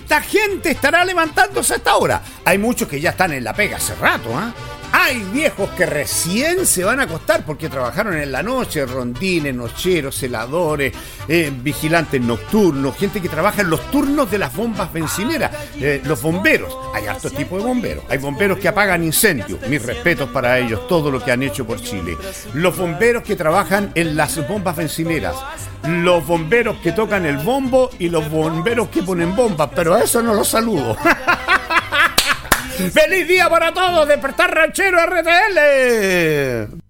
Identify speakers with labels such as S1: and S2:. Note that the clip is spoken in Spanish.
S1: ¿Cuánta gente estará levantándose a esta hora? Hay muchos que ya están en la pega hace rato, ¿ah? Hay viejos que recién se van a acostar porque trabajaron en la noche, rondines, nocheros, celadores, vigilantes nocturnos, gente que trabaja en los turnos de las bombas bencineras, los bomberos. Hay hartos tipos de bomberos. Hay bomberos que apagan incendios, mis respetos para ellos, todo lo que han hecho por Chile. Los bomberos que trabajan en las bombas bencineras, los bomberos que tocan el bombo y los bomberos que ponen bombas, pero a eso no los saludo. ¡Feliz día para todos! ¡Despertar Ranchero RTL!